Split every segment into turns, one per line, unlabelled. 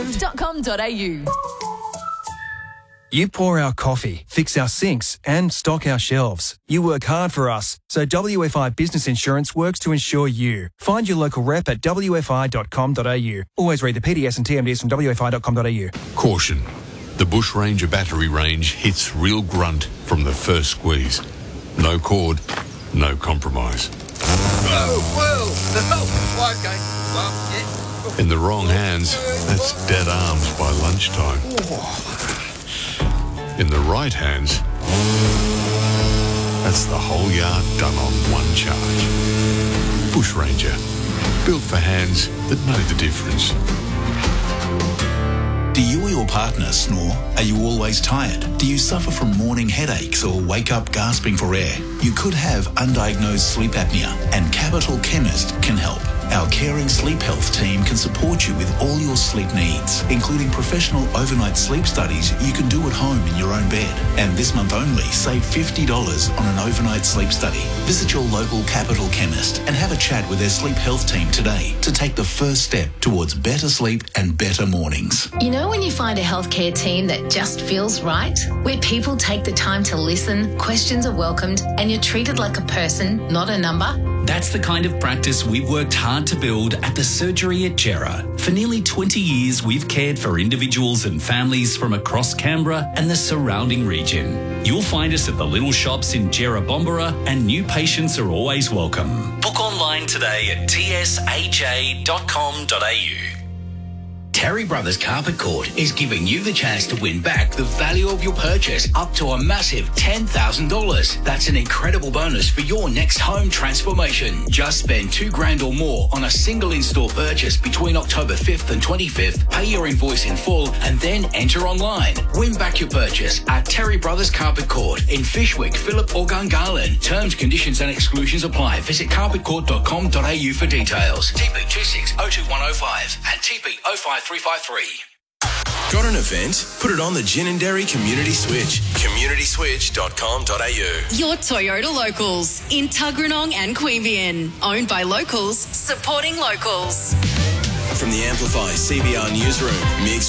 wfi.com.au.
You pour our coffee, fix our sinks and stock our shelves. You work hard for us, so WFI Business Insurance works to insure you. Find your local rep at wfi.com.au. Always read the PDS and TMDs from wfi.com.au.
Caution. The Bush Ranger battery range hits real grunt from the first squeeze. No cord, no compromise. In the wrong hands, that's dead arms by lunchtime. In the right hands, that's the whole yard done on one charge. Bush Ranger, built for hands that know the difference.
Do you or your partner snore? Are you always tired? Do you suffer from morning headaches or wake up gasping for air? You could have undiagnosed sleep apnea, and Capital Chemist can help. Our caring sleep health team can support you with all your sleep needs, including professional overnight sleep studies you can do at home in your own bed. And this month only, save $50 on an overnight sleep study. Visit your local Capital Chemist and have a chat with their sleep health team today to take the first step towards better sleep and better mornings.
You know when you find a healthcare team that just feels right? Where people take the time to listen, questions are welcomed, and you're treated like a person, not a number?
That's the kind of practice we've worked hard to build at the Surgery at Gera. For nearly 20 years, we've cared for individuals and families from across Canberra and the surrounding region. You'll find us at the little shops in Gera Bombera, and new patients are always welcome. Book online today at tsha.com.au. Terry Brothers Carpet Court is giving you the chance to win back the value of your purchase up to a massive $10,000. That's an incredible bonus for your next home transformation. Just spend $2,000 or more on a single in-store purchase between October 5th and 25th. Pay your invoice in full and then enter online. Win back your purchase at Terry Brothers Carpet Court in Fishwick, Phillip or Gungahlin. Terms, conditions and exclusions apply. Visit carpetcourt.com.au for details. TP 2602-105 and TP 05353.
Got an event? Put it on the Gin and Dairy Community Switch. communityswitch.com.au.
Your Toyota Locals in Tuggeranong and Queanbeyan. Owned by locals, supporting locals.
From the Amplify CBR Newsroom, Mix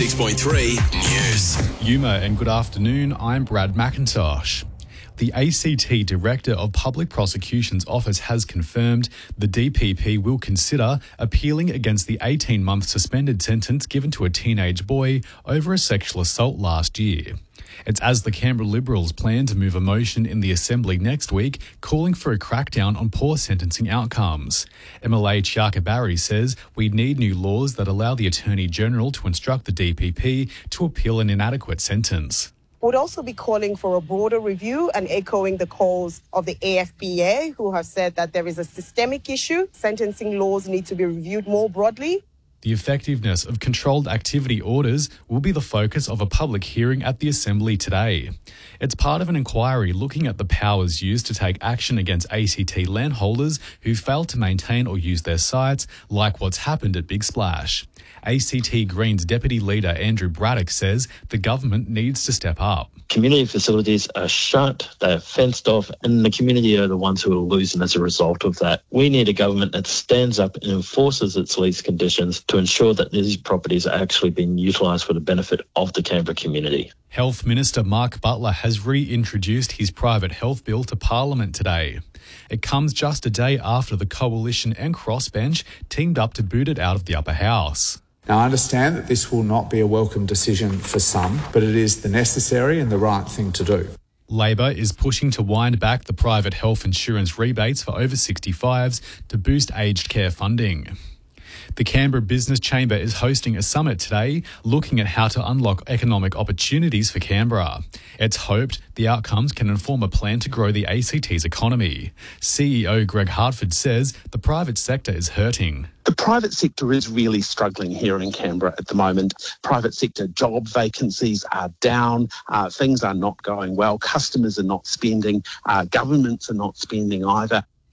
106.3 News.
Yuma, and good afternoon. I'm Brad McIntosh. The ACT Director of Public Prosecution's Office has confirmed the DPP will consider appealing against the 18-month suspended sentence given to a teenage boy over a sexual assault last year. It's as the Canberra Liberals plan to move a motion in the Assembly next week calling for a crackdown on poor sentencing outcomes. MLA Chiaka Barry says we need new laws that allow the Attorney-General to instruct the DPP to appeal an inadequate sentence.
Would also be calling for a broader review and echoing the calls of the AFBA, who have said that there is a systemic issue. Sentencing laws need to be reviewed more broadly.
The effectiveness of controlled activity orders will be the focus of a public hearing at the Assembly today. It's part of an inquiry looking at the powers used to take action against ACT landholders who fail to maintain or use their sites, like what's happened at Big Splash. ACT Greens Deputy Leader Andrew Braddock says the government needs to step up.
Community facilities are shut, they're fenced off, and the community are the ones who are losing as a result of that. We need a government that stands up and enforces its lease conditions to ensure that these properties are actually being utilised for the benefit of the Canberra community.
Health Minister Mark Butler has reintroduced his private health bill to Parliament today. It comes just a day after the Coalition and Crossbench teamed up to boot it out of the upper house.
Now, I understand that this will not be a welcome decision for some, but it is the necessary and the right thing to do.
Labor is pushing to wind back the private health insurance rebates for over 65s to boost aged care funding. The Canberra Business Chamber is hosting a summit today looking at how to unlock economic opportunities for Canberra. It's hoped the outcomes can inform a plan to grow the ACT's economy. CEO Greg Hartford says the private sector is hurting.
The private sector is really struggling here in Canberra at the moment. Private sector job vacancies are down. Things are not going well. Customers are not spending. Governments are not spending either.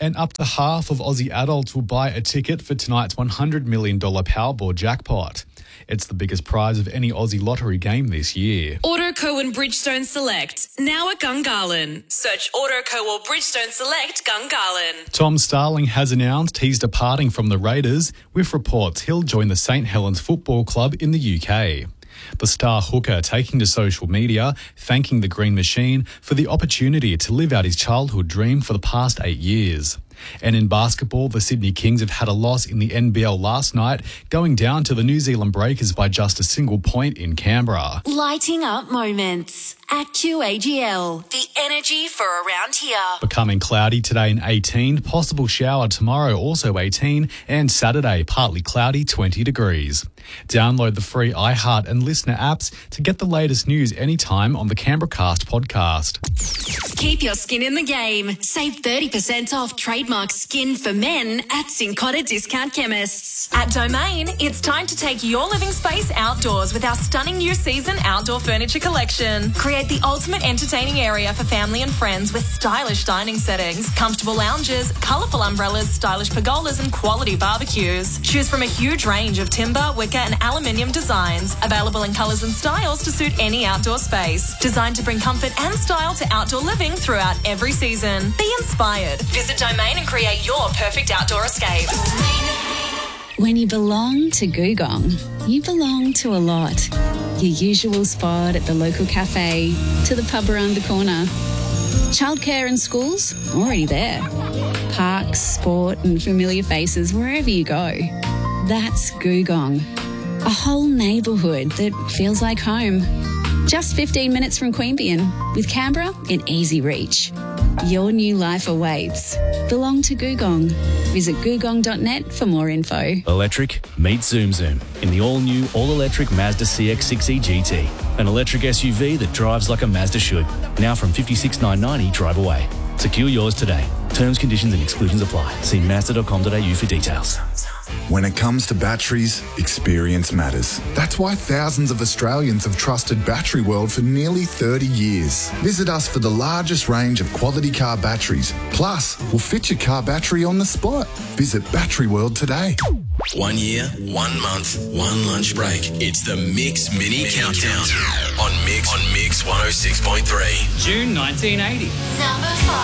And up to half of Aussie adults will buy a ticket for tonight's $100 million Powerball jackpot. It's the biggest prize of any Aussie lottery game this year.
Autoco and Bridgestone Select, now at Gungahlin. Search Autoco or Bridgestone Select Gungahlin.
Tom Starling has announced he's departing from the Raiders, with reports he'll join the St Helens Football Club in the UK. The star hooker taking to social media, thanking the Green Machine for the opportunity to live out his childhood dream for the past 8 years. And in basketball, the Sydney Kings have had a loss in the NBL last night, going down to the New Zealand Breakers by just a single point in Canberra.
Lighting up moments at QAGL. The energy for around here.
Becoming cloudy today and 18, possible shower tomorrow also 18, and Saturday partly cloudy 20 degrees. Download the free iHeart and Listener apps to get the latest news anytime on the Canberracast podcast.
Keep your skin in the game. Save 30% off trademark skin for men at Cincotta Discount Chemists.
At Domain, it's time to take your living space outdoors with our stunning new season outdoor furniture collection. Create the ultimate entertaining area for family and friends with stylish dining settings, comfortable lounges, colourful umbrellas, stylish pergolas and quality barbecues. Choose from a huge range of timber, wicker and aluminium designs, available in colours and styles to suit any outdoor space. Designed to bring comfort and style to outdoor living throughout every season. Be inspired. Visit Domain and create your perfect outdoor escape.
When you belong to Googong, you belong to a lot. Your usual spot at the local cafe, to the pub around the corner. Childcare and schools, already there. Parks, sport and familiar faces wherever you go. That's Googong. A whole neighbourhood that feels like home. Just 15 minutes from Queanbeyan, with Canberra in easy reach. Your new life awaits. Belong to Googong. Visit googong.net for more info.
Electric, meet Zoom Zoom in the all-new, all-electric Mazda CX-6e GT. An electric SUV that drives like a Mazda should. Now from $56,990 drive away. Secure yours today. Terms, conditions and exclusions apply. See mazda.com.au for details.
When it comes to batteries, experience matters. That's why thousands of Australians have trusted Battery World for nearly 30 years. Visit us for the largest range of quality car batteries. Plus, we'll fit your car battery on the spot. Visit Battery World today.
1 year, 1 month, 1 lunch break. It's the Mix Mini Countdown on Mix 106.3.
June 1980.
Number 5.